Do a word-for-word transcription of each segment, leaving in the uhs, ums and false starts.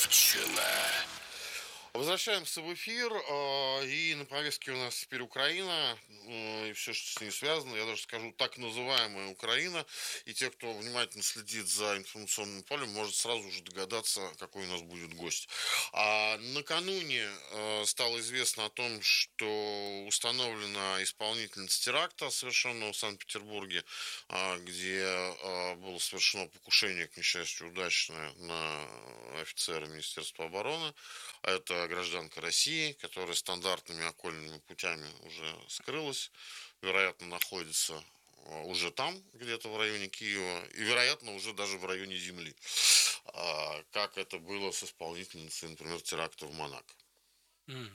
Ржавчина. Возвращаемся в эфир, э, и на повестке у нас теперь Украина, э, и все, что с ней связано. Я даже скажу, так называемая Украина. И те, кто внимательно следит за информационным полем, может сразу же догадаться, какой у нас будет гость. А накануне э, стало известно о том, что установлена исполнительница теракта, совершенного в Санкт-Петербурге, э, где э, было совершено покушение, к несчастью, удачное на офицера Министерства обороны. Это гражданка России, которая стандартными окольными путями уже скрылась, вероятно, находится уже там, где-то в районе Киева, и, вероятно, уже даже в районе земли, как это было с исполнительницей, например, теракта в Монако. Mm.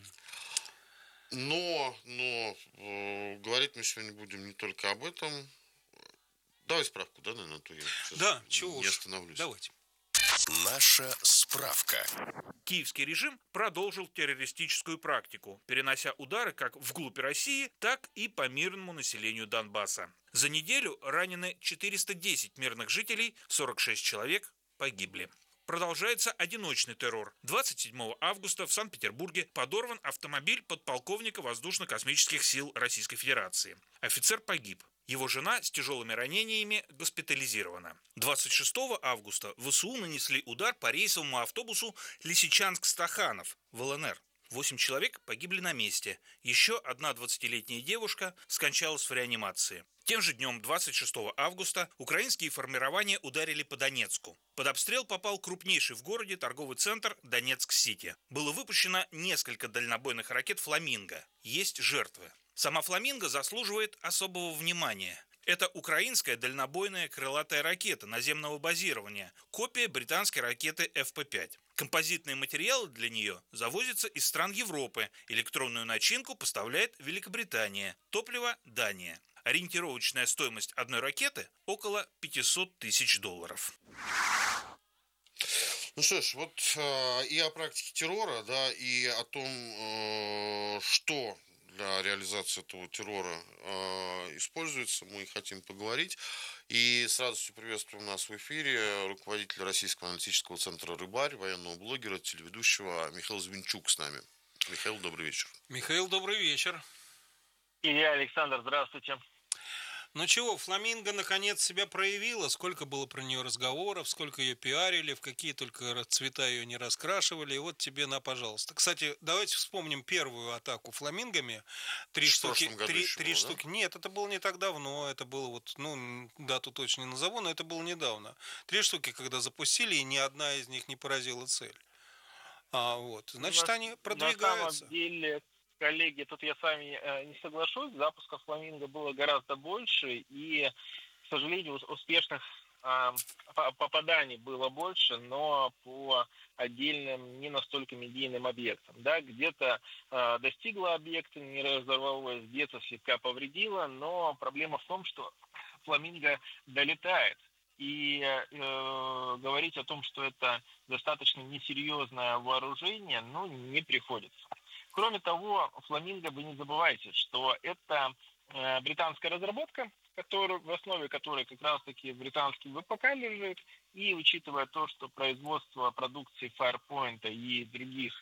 Но, но э, говорить мы сегодня будем не только об этом. Давай справку, да, наверное, то я да, чего не уж. остановлюсь. Давайте. Наша справка. Киевский режим продолжил террористическую практику, перенося удары как вглубь России, так и по мирному населению Донбасса. За неделю ранены четыреста десять мирных жителей, сорок шесть человек погибли. Продолжается одиночный террор. двадцать седьмого августа в Санкт-Петербурге подорван автомобиль подполковника воздушно-космических сил Российской Федерации. Офицер погиб. Его жена с тяжелыми ранениями госпитализирована. двадцать шестого августа ВСУ нанесли удар по рейсовому автобусу Лисичанск-Стаханов в ЛНР. Восемь человек погибли на месте. Еще одна двадцатилетняя девушка скончалась в реанимации. Тем же днем, двадцать шестого августа, украинские формирования ударили по Донецку. Под обстрел попал крупнейший в городе торговый центр Донецк-Сити. Было выпущено несколько дальнобойных ракет «Фламинго». Есть жертвы. Сама «Фламинго» заслуживает особого внимания. Это украинская дальнобойная крылатая ракета наземного базирования, копия британской ракеты эф пэ пять. Композитные материалы для нее завозятся из стран Европы, электронную начинку поставляет Великобритания, топливо – Дания. Ориентировочная стоимость одной ракеты – около пятьсот тысяч долларов. Ну что ж, вот э, и о практике террора, да, и о том, э, что для реализации этого террора э, используется, мы хотим поговорить. И с радостью приветствуем нас в эфире руководителя Российского аналитического центра «Рыбарь», военного блогера, телеведущего Михаил Звинчук с нами. Михаил, добрый вечер. Михаил, добрый вечер. И я, Александр, здравствуйте. Ну чего, «Фламинго» наконец себя проявила, сколько было про нее разговоров, сколько ее пиарили, в какие только цвета ее не раскрашивали, и вот тебе на, пожалуйста. Кстати, давайте вспомним первую атаку «Фламингами». Три штуки, три, три было, штуки. Да? Нет, это было не так давно, это было вот, ну, дату точно не назову, но это было недавно. Три штуки, когда запустили, и ни одна из них не поразила цель. А вот, значит, на, они продвигаются. На самом деле... Коллеги, тут я с вами э, не соглашусь, запусков «Фламинго» было гораздо больше, и, к сожалению, успешных э, попаданий было больше, но по отдельным, не настолько медийным объектам. Да, где-то э, достигла объекта, не разорвалась, где-то слегка повредила, но проблема в том, что «Фламинго» долетает. И э, говорить о том, что это достаточно несерьезное вооружение, ну, не приходится. Кроме того, «Фламинго», вы не забывайте, что это э, британская разработка, который, в основе которой как раз-таки британский вэ пэ ка лежит, и учитывая то, что производство продукции Firepoint и других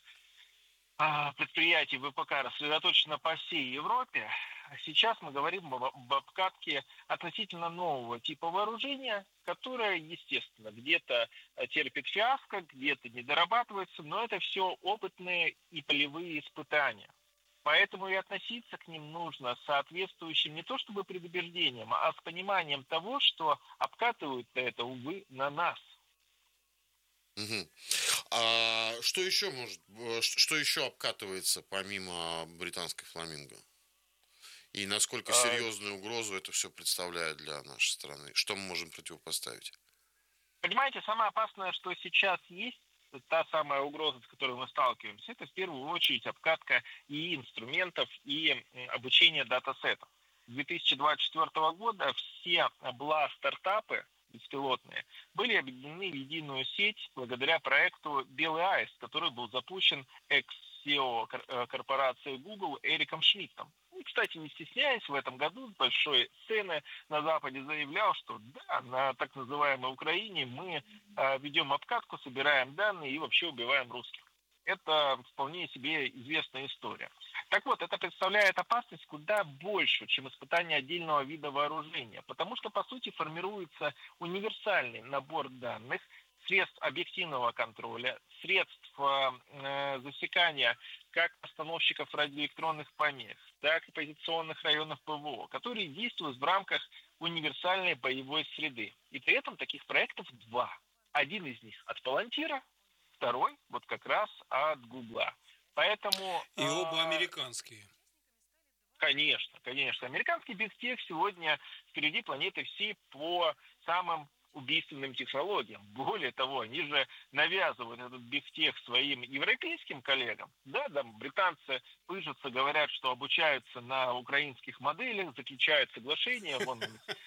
э, предприятий вэ пэ ка рассредоточено по всей Европе, сейчас мы говорим об, об обкатке относительно нового типа вооружения, которое, естественно, где-то терпит фиаско, где-то не дорабатывается, но это все опытные и полевые испытания. Поэтому и относиться к ним нужно с соответствующим не то чтобы предубеждением, а с пониманием того, что обкатывают это, увы, на нас. Угу. А что еще может, что еще обкатывается помимо британской «Фламинго»? И насколько серьезную угрозу это все представляет для нашей страны? Что мы можем противопоставить? Понимаете, самое опасное, что сейчас есть, та самая угроза, с которой мы сталкиваемся, это в первую очередь обкатка и инструментов, и обучение датасетов. С две тысячи двадцать четвёртого года все бла-стартапы беспилотные были объединены в единую сеть благодаря проекту «Белый аист», который был запущен экс-си и о корпорации Google Эриком Шмидтом. И, кстати, не стесняясь, в этом году с большой сцены на Западе заявлял, что да, на так называемой Украине мы э, ведем обкатку, собираем данные и вообще убиваем русских. Это вполне себе известная история. Так вот, это представляет опасность куда больше, чем испытание отдельного вида вооружения, потому что, по сути, формируется универсальный набор данных, средств объективного контроля, средств э, засекания как постановщиков радиоэлектронных помех, так и позиционных районов ПВО, которые действуют в рамках универсальной боевой среды. И при этом таких проектов два. Один из них от Палантира, второй вот как раз от Гугла. Поэтому... И э, оба американские. Конечно, конечно. Американский бигтех сегодня впереди планеты всей по самым убийственным технологиям. Более того, они же навязывают этот бигтех своим европейским коллегам. Да, да, британцы пыжатся, говорят, что обучаются на украинских моделях, заключают соглашения. Вон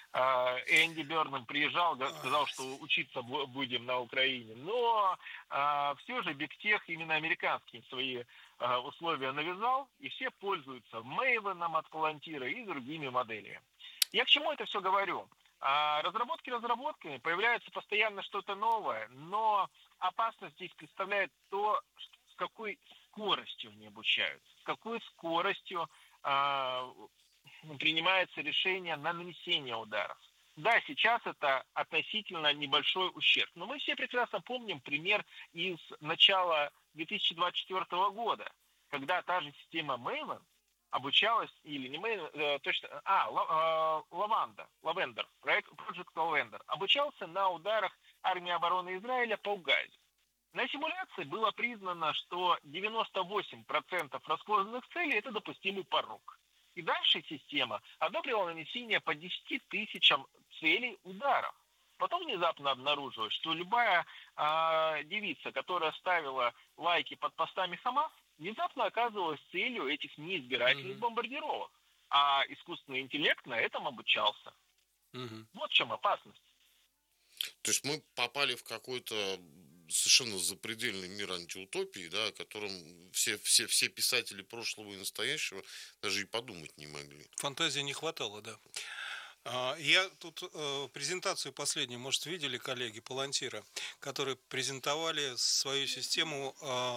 Энди Бернам приезжал, сказал, что учиться будем на Украине. Но все же бигтех именно американские свои условия навязал, и все пользуются Мейвеном от Палантира и другими моделями. Я к чему это все говорю? Разработки разработками, появляется постоянно что-то новое, но опасность здесь представляет то, с какой скоростью они обучаются, с какой скоростью э, принимается решение на нанесение ударов. Да, сейчас это относительно небольшой ущерб, но мы все прекрасно помним пример из начала две тысячи двадцать четвёртого года, когда та же система Maven обучалась, или не мы, э, точно, а, э, Лаванда, Лавендер, проект Project Lavender, обучался на ударах армии обороны Израиля по Газе. На симуляции было признано, что девяносто восемь процентов распознанных целей – это допустимый порог. И дальше система одобрила нанесение по десяти тысячам целей ударов. Потом внезапно обнаружилось, что любая э, девица, которая ставила лайки под постами Хамас, внезапно оказывалась целью этих неизбирательных mm-hmm. бомбардировок. А искусственный интеллект на этом обучался. Mm-hmm. Вот в чем опасность. То есть мы попали в какой-то совершенно запредельный мир антиутопии, да, о котором все, все, все писатели прошлого и настоящего даже и подумать не могли. Фантазии не хватало, да. Я тут э, презентацию последнюю, может, видели коллеги Палантира, которые презентовали свою систему,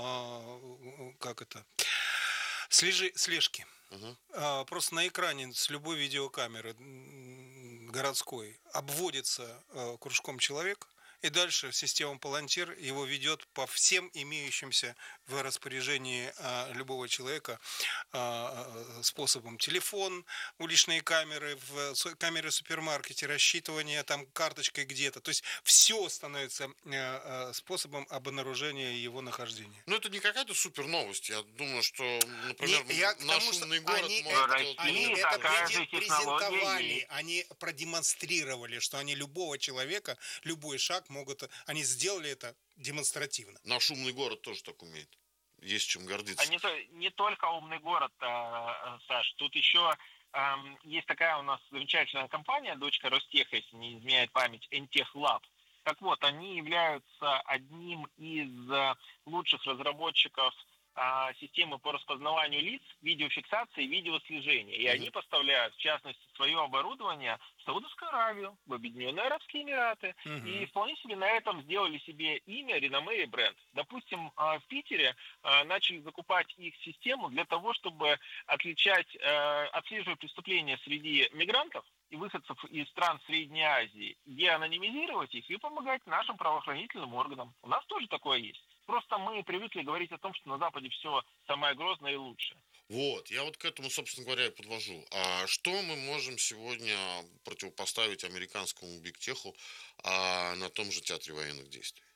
э, как это, слежи, слежки. Uh-huh. Э, просто на экране с любой видеокамеры городской обводится э, кружком человек, и дальше система Палантир его ведет по всем имеющимся в распоряжении а, любого человека а, способам. Телефон, уличные камеры, в, камеры в супермаркете, рассчитывание там карточкой где-то. То есть все становится а, способом обнаружения его нахождения. Ну, это не какая-то супер новость. Я думаю, что, например, не, я наш тому, умный город они может... это, делать... они Нет, это такая презентовали, они продемонстрировали, что они любого человека, любой шаг могут, они сделали это демонстративно. Наш умный город тоже так умеет. Есть чем гордиться. А не, не только умный город, а, Саш, тут еще а, есть такая у нас замечательная компания, дочка Ростеха, если не изменяет память, Энтех Лаб. Так вот, они являются одним из лучших разработчиков а, системы по распознаванию лиц, видеофиксации и видеослежения. И mm-hmm. они поставляют, в частности, свое оборудование в Саудовскую Аравию, в Объединенные Арабские Эмираты. Mm-hmm. И вполне себе на этом сделали себе имя, реноме и бренд. Допустим, в Питере начали закупать их систему для того, чтобы отличать, отслеживать преступления среди мигрантов и выходцев из стран Средней Азии, деанонимизировать их и помогать нашим правоохранительным органам. У нас тоже такое есть. Просто мы привыкли говорить о том, что на Западе все самое грозное и лучшее. Вот, я вот к этому, собственно говоря, и подвожу. А что мы можем сегодня противопоставить американскому бигтеху а, на том же театре военных действий?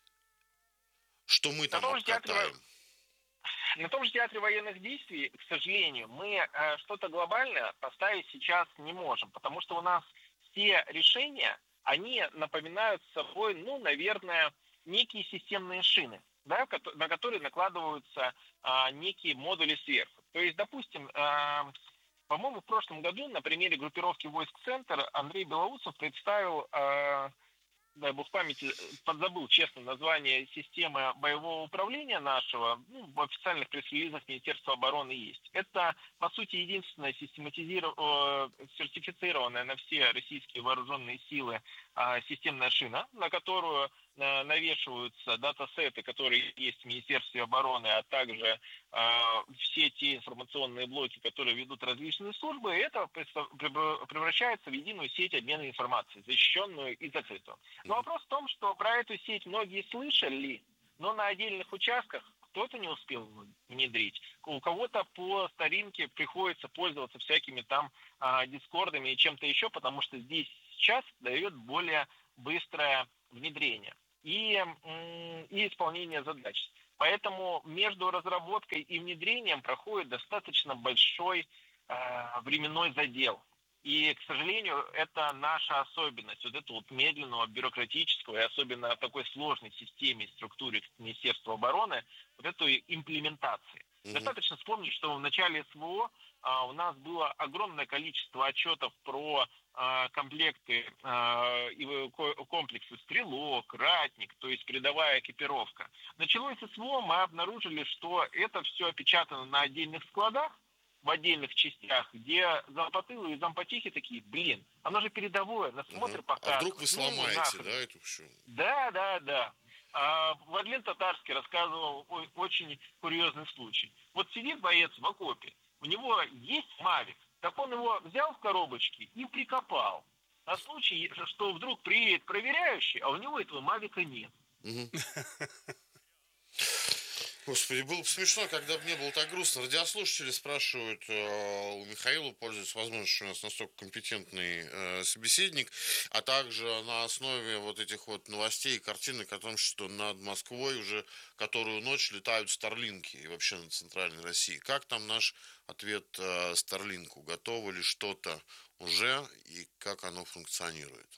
Что мы там обкатаем? На том же театре военных действий, к сожалению, мы э, что-то глобальное поставить сейчас не можем, потому что у нас все решения, они напоминают собой, ну, наверное, некие системные шины, да, на которые накладываются а, некие модули сверху. То есть, допустим, а, по-моему, в прошлом году на примере группировки войск «Центр» Андрей Белоусов представил а, дай бог памяти, подзабыл, честно, название системы боевого управления нашего, ну, в официальных пресс-релизах Министерства обороны есть. Это, по сути, единственная систематизированная, сертифицированная на все российские вооруженные силы системная шина, на которую навешиваются датасеты, которые есть в Министерстве обороны, а также э, все те информационные блоки, которые ведут различные службы, и это превращается в единую сеть обмена информацией, защищенную и закрытую. Но вопрос в том, что про эту сеть многие слышали, но на отдельных участках кто-то не успел внедрить. У кого-то по старинке приходится пользоваться всякими там э, дискордами и чем-то еще, потому что здесь сейчас дает более быстрое внедрение и, и исполнение задач. Поэтому между разработкой и внедрением проходит достаточно большой э, временной задел. И, к сожалению, это наша особенность, вот этого вот медленного, бюрократического и особенно в такой сложной системе и структуре Министерства обороны, вот эту имплементации. Mm-hmm. Достаточно вспомнить, что в начале СВО а, у нас было огромное количество отчетов про а, комплекты а, и комплексы «Стрелок», «Ратник», то есть передовая экипировка. Началось СВО, мы обнаружили, что это все опечатано на отдельных складах, в отдельных частях, где зампотылы и зампотихи такие, блин, оно же передовое, на смотр угу. показывает. А вдруг вы сломаете, да, эту всю? Да, да, да. А Владлен Татарский рассказывал о, очень курьезный случай. Вот сидит боец в окопе, у него есть мавик, так он его взял в коробочке и прикопал. На случай, что вдруг приедет проверяющий, а у него этого мавика нет. Угу. Господи, было бы смешно, когда бы не было так грустно. Радиослушатели спрашивают э, у Михаила, пользуясь возможностью, у нас настолько компетентный э, собеседник, а также на основе вот этих вот новостей и картинок о том, что над Москвой уже которую ночь летают старлинки и вообще над центральной Россией. Как там наш ответ э, старлинку? Готово ли что-то уже и как оно функционирует?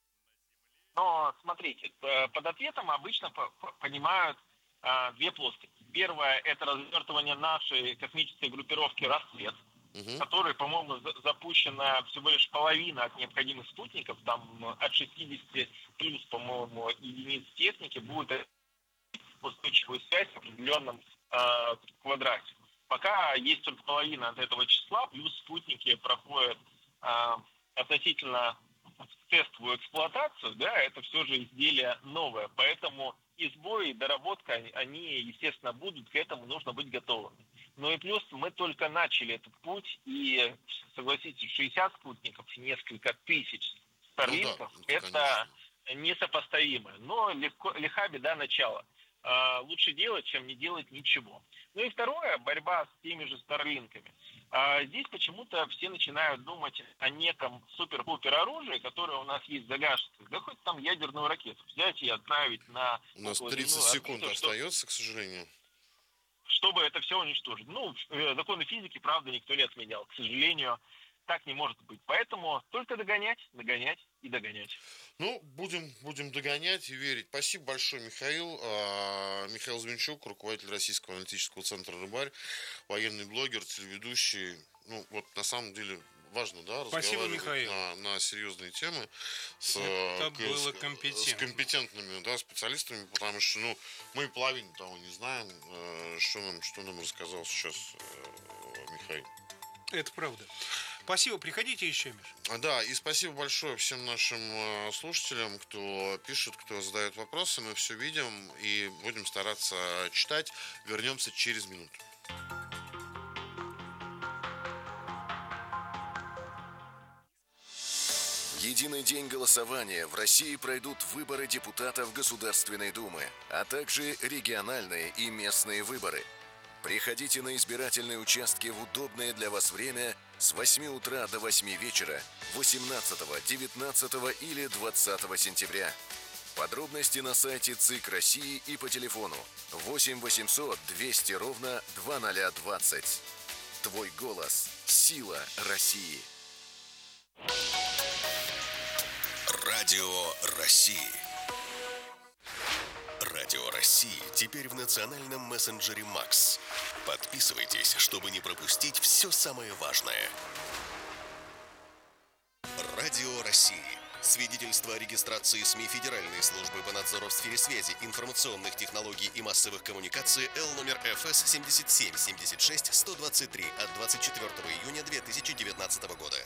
Но смотрите, под ответом обычно понимают две плоскости. Первое – это развертывание нашей космической группировки «Рассвет», угу. которой, по-моему, запущена всего лишь половина от необходимых спутников, там от шестидесяти плюс, по-моему, единиц техники будет устойчивую связь в определенном э, квадрате. Пока есть только половина от этого числа, плюс спутники проходят э, относительно тестовую эксплуатацию, да, это все же изделие новое, поэтому и сбои, и доработка, они, естественно, будут, к этому нужно быть готовыми. Ну и плюс мы только начали этот путь, и, согласитесь, шестьдесят спутников и несколько тысяч старлинков, ну да, это конечно. Несопоставимо, но легко, лиха беда начала. А, лучше делать, чем не делать ничего. Ну и второе, борьба с теми же старлинками. А здесь почему-то все начинают думать о неком супер-пупер оружии, которое у нас есть в загашнике. Да хоть там ядерную ракету взять и отправить на... У нас тридцать секунд орбиту, остается, что, к сожалению. Чтобы это все уничтожить. Ну, законы физики, правда, никто не отменял. К сожалению, так не может быть. Поэтому только догонять, догонять и догонять. Ну, будем, будем догонять и верить. Спасибо большое, Михаил. А, Михаил Звинчук, руководитель Российского аналитического центра «Рыбарь», военный блогер, телеведущий. Ну, вот на самом деле важно, да, Спасибо, Михаил. На, на серьезные темы с, Это к, было с, компетентно. с компетентными, да, специалистами, потому что, ну, мы половину того не знаем, что нам, что нам рассказал сейчас Михаил. Это правда. Спасибо, приходите еще, Миша. Да, и спасибо большое всем нашим слушателям, кто пишет, кто задает вопросы. Мы все видим и будем стараться читать. Вернемся через минуту. В единый день голосования в России пройдут выборы депутатов Государственной Думы, а также региональные и местные выборы. Приходите на избирательные участки в удобное для вас время с восьми утра до восьми вечера восемнадцатого, девятнадцатого или двадцатого сентября. Подробности на сайте ЦИК России и по телефону восемь восемьсот двести ровно двадцать двадцать. Твой голос – сила России. Радио России. Радио России теперь в национальном мессенджере Макс. Подписывайтесь, чтобы не пропустить все самое важное. Радио России. Свидетельство о регистрации СМИ Федеральной службы по надзору в сфере связи, информационных технологий и массовых коммуникаций Л номер Ф С семьдесят семь семьдесят шесть сто двадцать три от двадцать четвёртого июня две тысячи девятнадцатого года.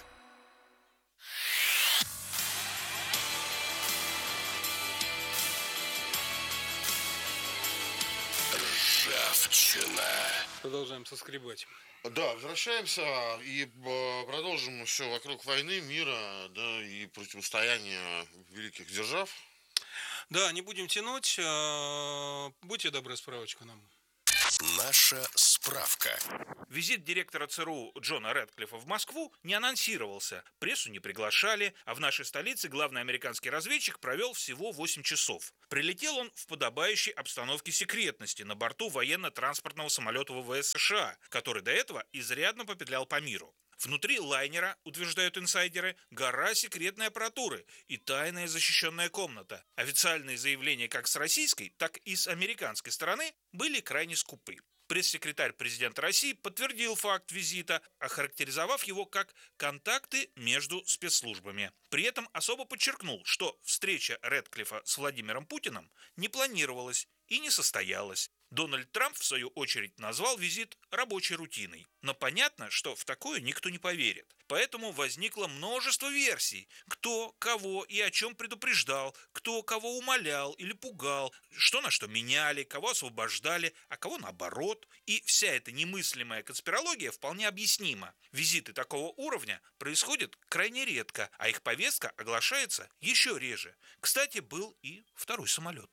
Ржавчина. Продолжаем соскребать. Да, возвращаемся и э, продолжим все вокруг войны, мира, да, и противостояния великих держав. Да, не будем тянуть. э, Будьте добры, справочку нам. Наша справка. Визит директора ЦРУ Джона Рэдклиффа в Москву не анонсировался, прессу не приглашали, а в нашей столице главный американский разведчик провел всего восемь часов. Прилетел он в подобающей обстановке секретности на борту военно-транспортного самолета В В С США, который до этого изрядно попетлял по миру. Внутри лайнера, утверждают инсайдеры, гора секретной аппаратуры и тайная защищенная комната. Официальные заявления как с российской, так и с американской стороны были крайне скупы. Пресс-секретарь президента России подтвердил факт визита, охарактеризовав его как контакты между спецслужбами. При этом особо подчеркнул, что встреча Рэдклиффа с Владимиром Путиным не планировалась и не состоялась. Дональд Трамп, в свою очередь, назвал визит рабочей рутиной. Но понятно, что в такое никто не поверит. Поэтому возникло множество версий, кто кого и о чем предупреждал, кто кого умолял или пугал, что на что меняли, кого освобождали, а кого наоборот. И вся эта немыслимая конспирология вполне объяснима. Визиты такого уровня происходят крайне редко, а их повестка оглашается еще реже. Кстати, был и второй самолет.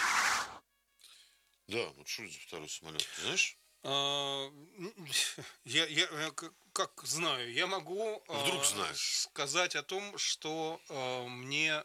Да, вот что это за второй самолет, ты знаешь? А, Я, я я к- как знаю, я могу а, Вдруг знаешь. сказать о том, что а, мне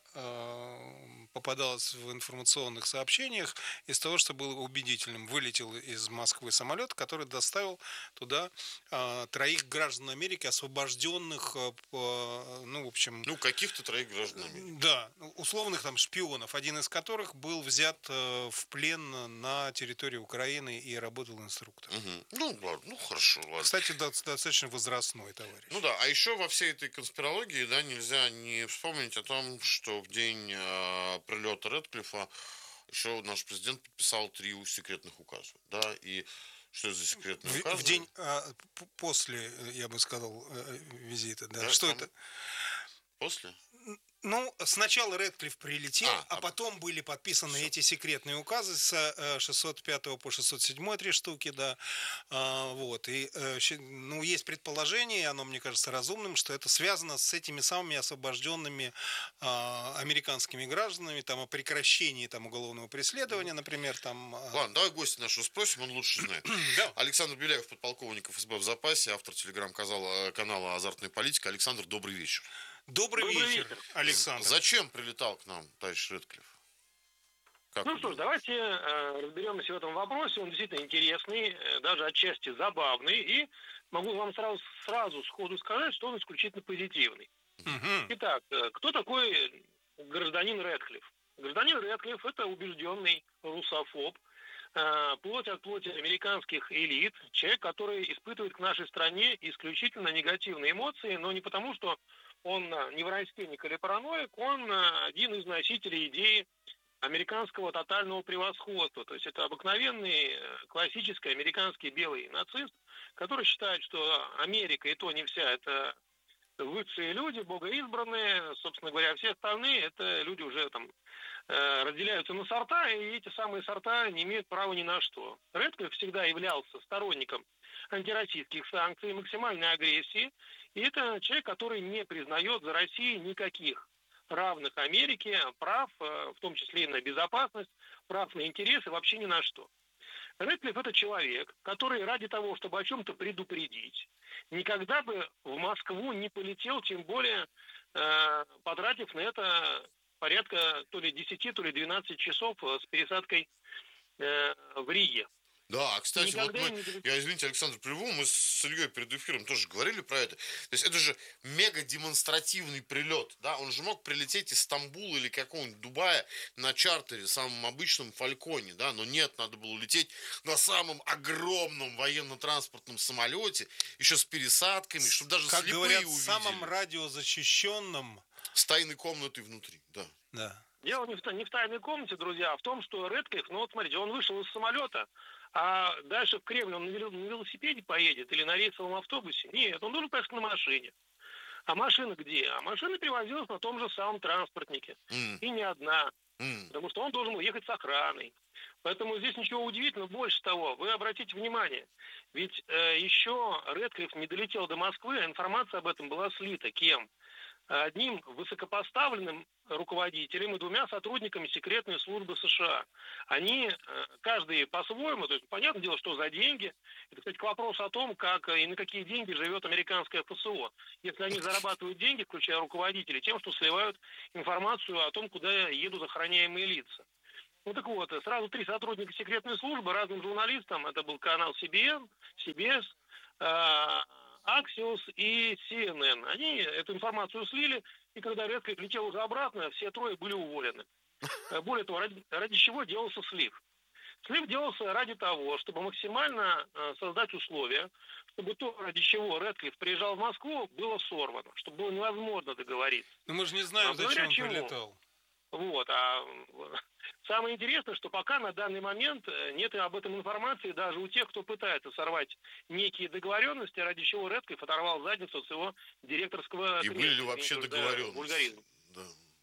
а, попадалось в информационных сообщениях из того, что было убедительным. Вылетел из Москвы самолет, который доставил туда а, троих граждан Америки, освобожденных, а, по, ну, в общем, Ну, каких-то троих граждан Америки. да, условных там шпионов, один из которых был взят э, в плен на территории Украины и работал инструктором. Мгм. Ну, ладно, ну хорошо, ладно. Кстати, до- достаточно возрастной товарищ. Ну да, а еще во всей этой конспирологии, да, нельзя не вспомнить о том, что в день э, прилета Рэдклиффа еще наш президент подписал три секретных указа, да, и что это за секретные В, указы? в день а, п- после, э, я бы сказал, э, визита, да. Да, Что там- это? После? Ну, сначала Рэдклифф прилетел, А, а, а- потом были подписаны Всё. эти секретные указы с э, шестьсот пятого по шестьсот седьмой, три штуки, да. А, вот. И, э, щ- ну, есть предположение, и оно, мне кажется, разумным, что это связано с этими самыми освобожденными а, американскими гражданами, там, о прекращении там, уголовного преследования, например, там... а, Ладно, давай гостя нашего спросим, он лучше знает. да. Александр Беляев, подполковник Эф Эс Бэ в запасе, автор телеграм-канала канала «Азартная политика». Александр, добрый вечер. Добрый, Добрый вечер, вечер. Александр. Зачем прилетал к нам товарищ Рэдклифф? Как Ну вы что ж, думаете? давайте э, разберемся в этом вопросе. Он действительно интересный, э, даже отчасти забавный. И могу вам сразу, сразу сходу сказать, что он исключительно позитивный. Мгм. Итак, э, кто такой гражданин Рэдклифф? Гражданин Рэдклифф – это убежденный русофоб, э, плоть от плоти американских элит, человек, который испытывает к нашей стране исключительно негативные эмоции, но не потому, что он э, неврастенник или параноик, он э, один из носителей идеи американского тотального превосходства. То есть это обыкновенный э, классический американский белый нацист, который считает, что Америка и то не вся, это высшие люди, богоизбранные, собственно говоря, все остальные, это люди уже там э, разделяются на сорта, и эти самые сорта не имеют права ни на что. Рэдклифф всегда являлся сторонником антироссийских санкций, максимальной агрессии, и это человек, который не признает за Россией никаких равных Америке прав, э, в том числе и на безопасность, прав на интересы, вообще ни на что. Рэдклифф – это человек, который ради того, чтобы о чем-то предупредить, никогда бы в Москву не полетел, тем более э, потратив на это порядка то ли десять, то ли двенадцать часов э, с пересадкой э, в Риге. Да, а, кстати, вот Никогда мы, не будет. я, извините, Александр, прерву, мы с Ильей перед эфиром тоже говорили про это. То есть это же мега демонстративный прилет, да, он же мог прилететь из Стамбула или какого-нибудь Дубая на чартере, самом обычном Фальконе, да, но нет, надо было лететь на самом огромном военно-транспортном самолете, еще с пересадками, чтобы даже Как слепые говорят, в увидели. самом радиозащищенном С тайной комнатой внутри, да. Да. Дело не в, не в тайной комнате, друзья, а в том, что Рэдклифф, ну вот смотрите, он вышел из самолета, а дальше в Кремль он на велосипеде поедет или на рейсовом автобусе? Нет, он должен поехать на машине. А машина где? А машина перевозилась на том же самом транспортнике. Mm. И не одна. Mm. Потому что он должен был ехать с охраной. Поэтому здесь ничего удивительного. Больше того, вы обратите внимание, ведь э, еще Рэдклифф не долетел до Москвы, а информация об этом была слита. Кем? Одним высокопоставленным руководителем и двумя сотрудниками секретной службы США. Они, каждый по-своему, то есть понятное дело, что за деньги. Это, кстати, к вопросу о том, как и на какие деньги живет американское ФСО. Если они зарабатывают деньги, включая руководителей, тем, что сливают информацию о том, куда едут охраняемые лица. Ну так вот, сразу три сотрудника секретной службы разным журналистам, это был канал си би эн, си би эс, Axios и си эн эн. Они эту информацию слили, и когда Рэдклифф летел уже обратно, все трое были уволены. Более того, ради, ради чего делался слив? Слив делался ради того, чтобы максимально создать условия, чтобы то, ради чего Рэдклифф приезжал в Москву, было сорвано, чтобы было невозможно договориться. Но мы же не знаем, а зачем он чему? прилетал. Вот, а самое интересное, что пока на данный момент нет об этом информации даже у тех, кто пытается сорвать некие договоренности, ради чего Рэдклифф оторвал задницу от его директорского кресла. И были ли вообще договоренности? Да.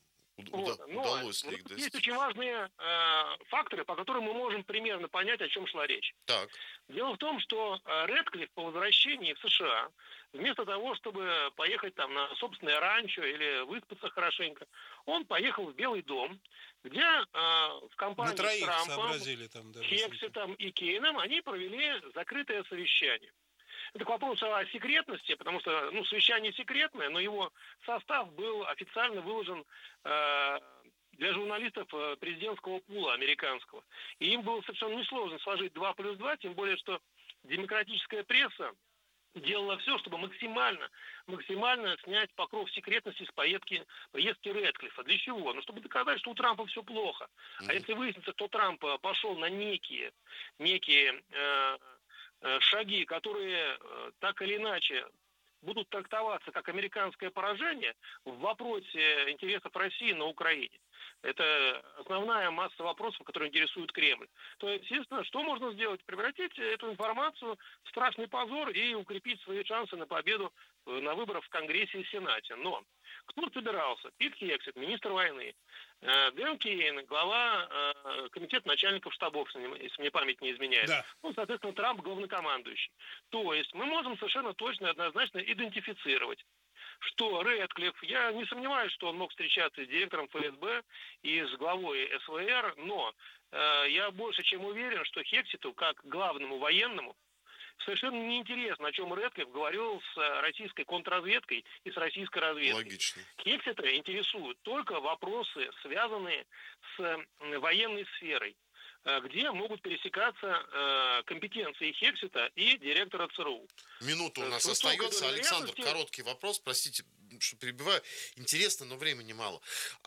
Вот. Но Удалось ли их достичь? Есть очень важные э, факторы, по которым мы можем примерно понять, о чем шла речь. Так. Дело в том, что Рэдклифф по возвращении в США, вместо того, чтобы поехать там на собственное ранчо или выспаться хорошенько, он поехал в Белый дом, где э, в компании с Трампом, там, да, Хексетом и Кейном они провели закрытое совещание. Это к вопросу о секретности, потому что, ну, совещание секретное, но его состав был официально выложен э, для журналистов президентского пула американского. И им было совершенно несложно сложить два плюс два, тем более, что демократическая пресса делала все, чтобы максимально, максимально снять покров секретности с поездки, поездки Рэдклиффа. Для чего? Ну, чтобы доказать, что у Трампа все плохо. Mm-hmm. А если выяснится, что Трамп пошел на некие, некие э, шаги, которые э, так или иначе будут трактоваться как американское поражение в вопросе интересов России на Украине. Это основная масса вопросов, которые интересуют Кремль. То есть, естественно, что можно сделать? Превратить эту информацию в страшный позор и укрепить свои шансы на победу на выборах в Конгрессе и Сенате. Но кто собирался? Пит Хексет, министр войны, Дэн Кейн, глава комитета начальников штабов, если мне память не изменяет. Да. Ну, соответственно, Трамп главнокомандующий. То есть мы можем совершенно точно и однозначно идентифицировать, что Рэдклифф, я не сомневаюсь, что он мог встречаться с директором эф эс бэ и с главой эс вэ эр, но э, я больше чем уверен, что Хексету, как главному военному, совершенно неинтересно, о чем Рэдклифф говорил с российской контрразведкой и с российской разведкой. Логично. Хексета интересуют только вопросы, связанные с военной сферой, где могут пересекаться э, компетенции Хексета и директора ЦРУ. Минута у нас остается. Александр, короткий вопрос, простите, что перебиваю. Интересно, но времени мало.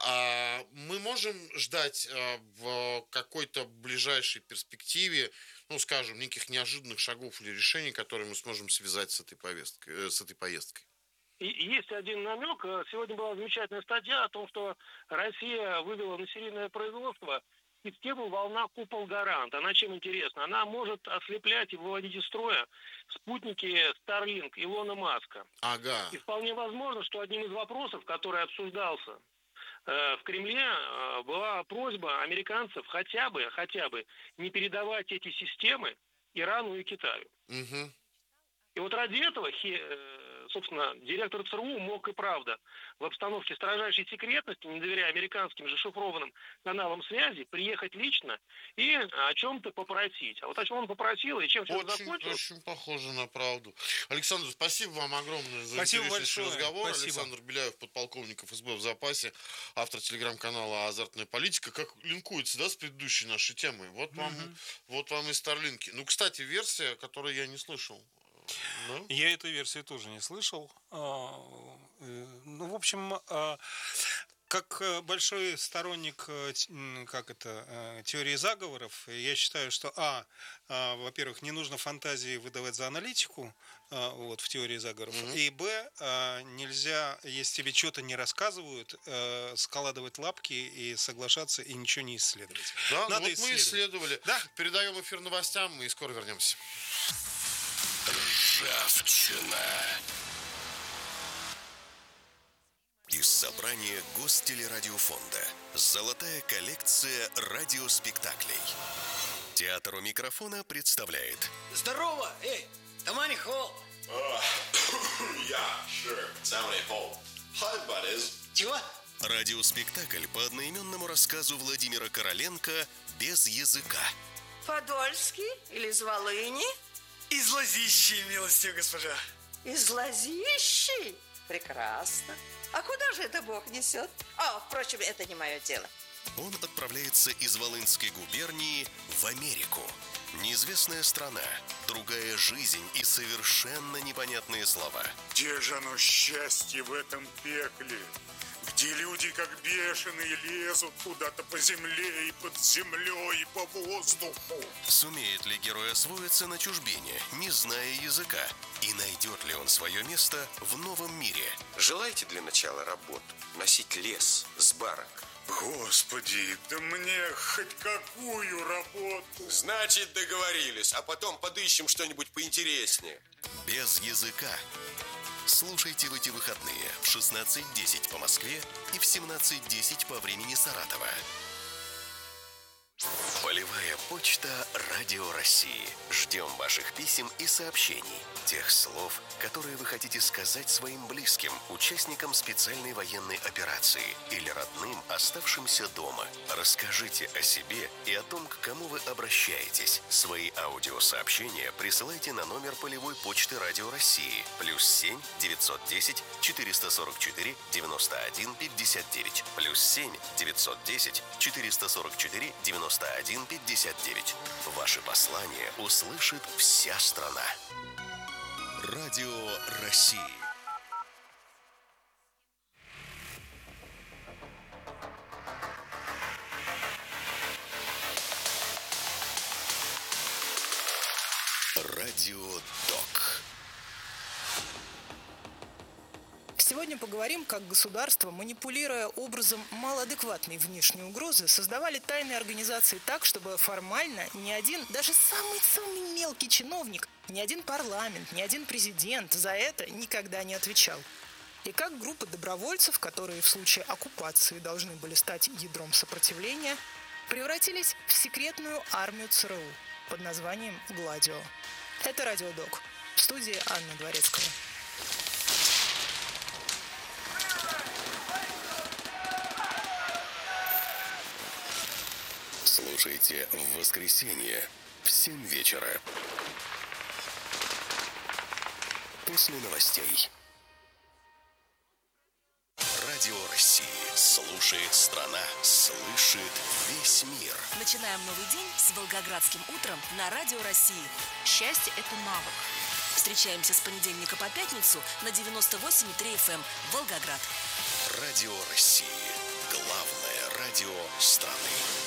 А мы можем ждать а, в какой-то ближайшей перспективе, ну, скажем, неких неожиданных шагов или решений, которые мы сможем связать с этой повесткой, с этой поездкой? И есть один намек. Сегодня была замечательная статья о том, что Россия вывела на серийное производство систему «Волна Купол-Гарант». Она чем интересна? Она может ослеплять и выводить из строя спутники Starlink Илона Маска. Ага. И вполне возможно, что одним из вопросов, который обсуждался э, в Кремле, э, была просьба американцев хотя бы, хотя бы не передавать эти системы Ирану и Китаю. Угу. И вот ради этого, собственно, директор ЦРУ мог и правда в обстановке строжайшей секретности, не доверяя американским же шифрованным каналам связи, приехать лично и о чем-то попросить. А вот о чем он попросил и чем все закончилось... Очень похоже на правду. Александр, спасибо вам огромное за спасибо интереснейший большое. разговор. Спасибо. Александр Беляев, подполковник эф эс бэ в запасе, автор телеграм-канала «Азартная политика». Как линкуется, да, с предыдущей нашей темой? Вот вам, mm-hmm. вот вам и Старлинки. Ну, кстати, версия, которую я не слышал. No? Я эту версию тоже не слышал. Ну, в общем, Как большой сторонник, как это, теории заговоров, я считаю, что, а, а во-первых, не нужно фантазии выдавать за аналитику, а, вот, в теории заговоров, mm-hmm. и, б, а, нельзя, если тебе что-то не рассказывают, а, складывать лапки и соглашаться, и ничего не исследовать. Да, Надо вот мы исследовали. Да? Передаем эфир новостям, мы скоро вернемся. Ржавчина. Из собрания Гостелерадиофонда. Золотая коллекция радиоспектаклей. Театр у микрофона представляет. Здорово! Эй, Тамани Холл! Yeah, sure. Tammany Hall. Hi, buddies. Чего? Радиоспектакль по одноименному рассказу Владимира Короленко «Без языка». Подольский или из Волыни? Из Лозищи, милостивая госпожа. Из Лозищи? Прекрасно. А куда же это Бог несет? А, впрочем, это не мое дело. Он отправляется из Волынской губернии в Америку. Неизвестная страна, другая жизнь и совершенно непонятные слова. Где же оно счастье в этом пекле? Где люди, как бешеные, лезут куда-то по земле и под землей, и по воздуху? Сумеет ли герой освоиться на чужбине, не зная языка? И найдет ли он свое место в новом мире? Желаете для начала работу носить лес с барок? Господи, да мне хоть какую работу? Значит, договорились, а потом подыщем что-нибудь поинтереснее. Без языка. Слушайте в эти выходные в шестнадцать десять по Москве и в семнадцать десять по времени Саратова. Полевая почта Радио России. Ждем ваших писем и сообщений. Тех слов, которые вы хотите сказать своим близким, участникам специальной военной операции или родным, оставшимся дома. Расскажите о себе и о том, к кому вы обращаетесь. Свои аудиосообщения присылайте на номер полевой почты Радио России. Плюс семь девятьсот десять четыреста сорок четыре девяносто один пятьдесят девять. Плюс семь девятьсот десять четыреста сорок четыре девяносто один пятьдесят девять. Ваши послания услышит вся страна. Радио России. Радио Док. Сегодня поговорим, как государство, манипулируя образом малоадекватной внешней угрозы, создавали тайные организации так, чтобы формально ни один, даже самый-самый мелкий чиновник, ни один парламент, ни один президент за это никогда не отвечал. И как группы добровольцев, которые в случае оккупации должны были стать ядром сопротивления, превратились в секретную армию ЦРУ под названием «Гладио». Это «Радио Док». В студии Анна Дворецкая. Слушайте в воскресенье в семь вечера. После новостей. Радио России. Слушает страна. Слышит весь мир. Начинаем новый день с Волгоградским утром на Радио России. Счастье – это навык. Встречаемся с понедельника по пятницу на девяносто восемь и три эф эм Волгоград. Радио России. Главное радио страны.